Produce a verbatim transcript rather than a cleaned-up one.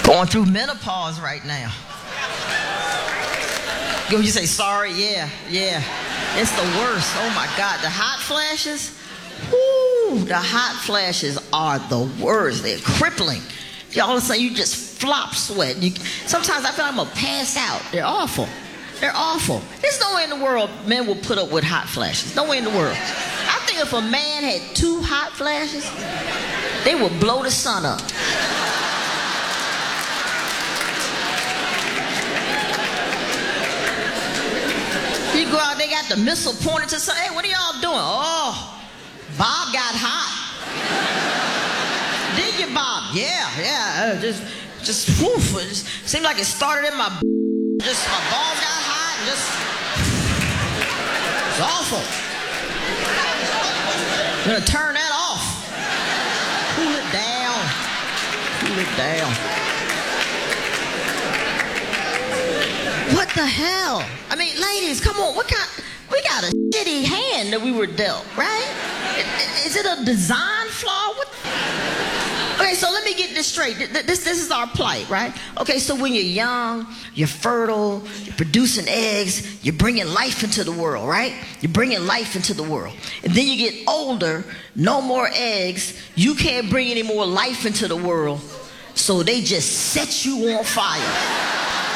Going through menopause right now. You say sorry, yeah, yeah. It's the worst. Oh my God, the hot flashes. Whoo, the hot flashes are the worst. They're crippling. All of a sudden you just flop sweat. You, sometimes I feel like I'm gonna pass out. They're awful. They're awful. There's no way in the world men will put up with hot flashes. No way in the world. I think if a man had two hot flashes, they would blow the sun up. You go out, they got the missile pointed to something. Hey, what are y'all doing? Oh, Bob got hot. Did you, Bob? Yeah, yeah. Uh, just, just, woof. It just seemed like it started in my. Just my balls got hot. And just, it's awful. I'm gonna turn that off. Cool it down. Cool it down. What the hell? I mean, ladies, come on. What kind? We got a shitty hand that we were dealt, right? Is it a design flaw? What? Okay, so let me get this straight. This, this is our plight, right? Okay, so when you're young, you're fertile, you're producing eggs, you're bringing life into the world, right? You're bringing life into the world. And then you get older, no more eggs, you can't bring any more life into the world, so they just set you on fire.